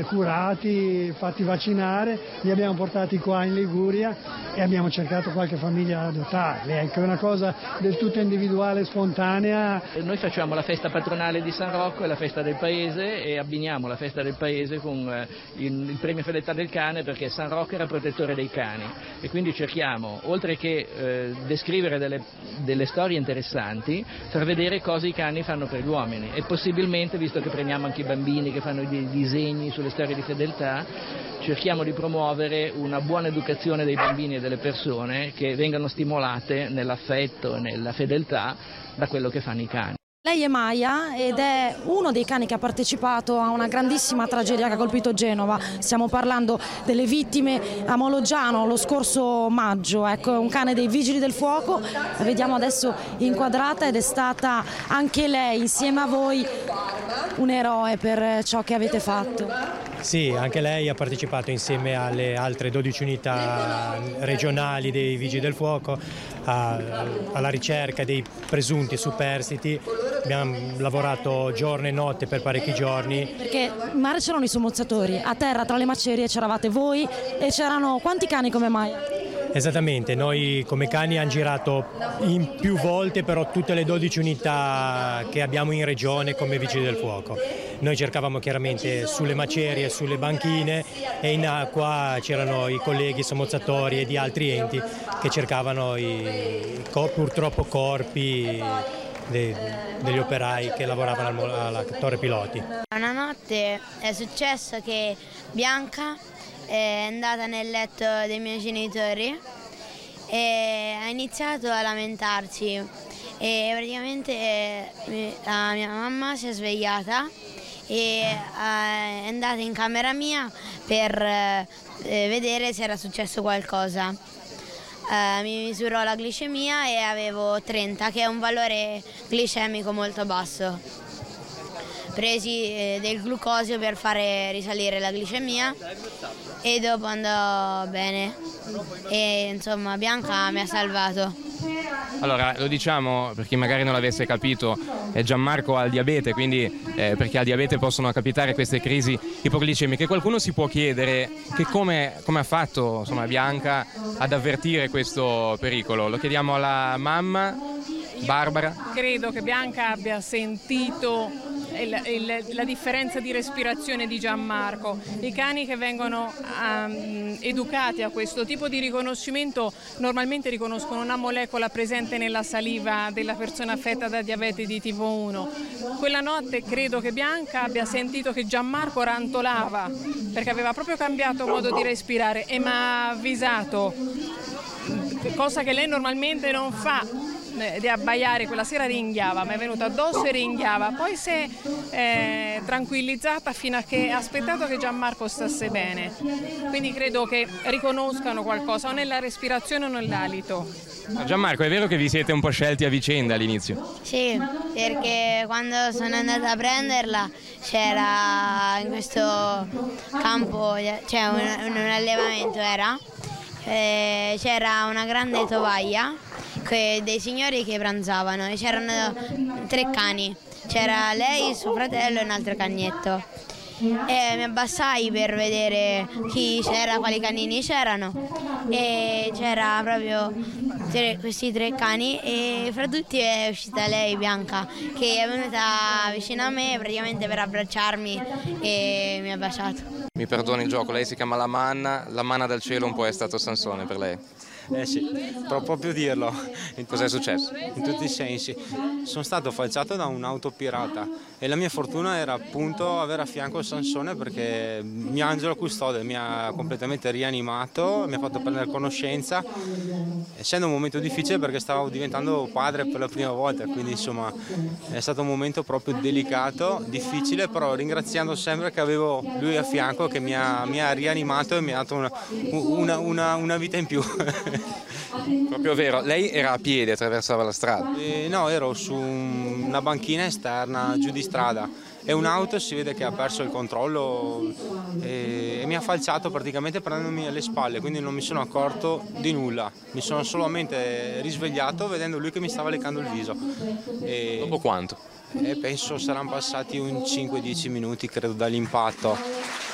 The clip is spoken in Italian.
curati, fatti vaccinare, li abbiamo portati qua in Liguria e abbiamo cercato qualche famiglia ad adottarli. Ecco, è una cosa del tutto individuale e spontanea. Noi facciamo la festa patronale di San Rocco e la festa del paese e abbiniamo la festa del paese con il premio fedeltà del cane, perché San Rocco era protettore dei cani e quindi cerchiamo, oltre che descrivere delle storie interessanti, far vedere cosa i cani fanno per gli uomini e possibilmente, visto che premiamo anche i bambini che fanno i disegni sulle storie di fedeltà, cerchiamo di promuovere una buona educazione dei bambini e delle persone che vengano stimolate nell'affetto e nella fedeltà da quello che fanno i cani. Lei è Maya ed è uno dei cani che ha partecipato a una grandissima tragedia che ha colpito Genova. Stiamo parlando delle vittime a Mologiano lo scorso maggio. Ecco, è un cane dei Vigili del Fuoco, la vediamo adesso inquadrata ed è stata anche lei insieme a voi un eroe per ciò che avete fatto. Sì, anche lei ha partecipato insieme alle altre 12 unità regionali dei Vigili del Fuoco alla ricerca dei presunti superstiti. Abbiamo lavorato giorno e notte per parecchi giorni. Perché in mare c'erano i sommozzatori, a terra tra le macerie c'eravate voi e c'erano quanti cani come Maya? Esattamente, noi come cani abbiamo girato in più volte però tutte le 12 unità che abbiamo in regione come Vigili del Fuoco. Noi cercavamo chiaramente sulle macerie, sulle banchine e in acqua c'erano i colleghi sommozzatori e di altri enti che cercavano purtroppo corpi degli operai che lavoravano alla torre piloti. Una notte è successo che Bianca è andata nel letto dei miei genitori e ha iniziato a lamentarsi e praticamente la mia mamma si è svegliata e è andata in camera mia per vedere se era successo qualcosa. Mi misurò la glicemia e avevo 30, che è un valore glicemico molto basso. Presi del glucosio per fare risalire la glicemia e dopo andò bene e insomma Bianca mi ha salvato. Allora, lo diciamo per chi magari non l'avesse capito, Gianmarco ha il diabete, quindi perché al diabete possono capitare queste crisi ipoglicemiche. Qualcuno si può chiedere che come ha fatto insomma, Bianca ad avvertire questo pericolo. Lo chiediamo alla mamma, Barbara. Credo che Bianca abbia sentito la differenza di respirazione di Gianmarco. I cani che vengono educati a questo tipo di riconoscimento normalmente riconoscono una molecola presente nella saliva della persona affetta da diabete di tipo 1. Quella notte credo che Bianca abbia sentito che Gianmarco rantolava perché aveva proprio cambiato modo di respirare e mi ha avvisato, cosa che lei normalmente non fa, di abbaiare. Quella sera ringhiava, mi è venuta addosso e ringhiava, poi si è tranquillizzata fino a che ha aspettato che Gianmarco stasse bene, quindi credo che riconoscano qualcosa o nella respirazione o nell'alito. Gianmarco, è vero che vi siete un po' scelti a vicenda all'inizio? Sì, perché quando sono andata a prenderla c'era in questo campo, cioè un allevamento c'era una grande tovaglia dei signori che pranzavano e c'erano 3 cani, c'era lei, suo fratello e un altro cagnetto e mi abbassai per vedere chi c'era, quali canini c'erano e c'era proprio questi 3 cani e fra tutti è uscita lei, Bianca, che è venuta vicino a me praticamente per abbracciarmi e mi ha baciato. Mi perdoni il gioco, lei si chiama la manna dal cielo un po' è stato Sansone per lei. Sì, proprio dirlo. Cos'è successo? In tutti i sensi. Sono stato falciato da un'auto pirata e la mia fortuna era appunto avere a fianco il Sansone perché mio angelo custode mi ha completamente rianimato, mi ha fatto prendere conoscenza, essendo un momento difficile perché stavo diventando padre per la prima volta, quindi insomma è stato un momento proprio delicato, difficile, però ringraziando sempre che avevo lui a fianco che mi ha rianimato e mi ha dato una vita in più. Proprio vero, lei era a piedi, attraversava la strada? No, ero su una banchina esterna giù di strada e un'auto si vede che ha perso il controllo e mi ha falciato praticamente prendendomi alle spalle, quindi non mi sono accorto di nulla, mi sono solamente risvegliato vedendo lui che mi stava leccando il viso. Dopo quanto? Penso saranno passati un 5-10 minuti credo dall'impatto.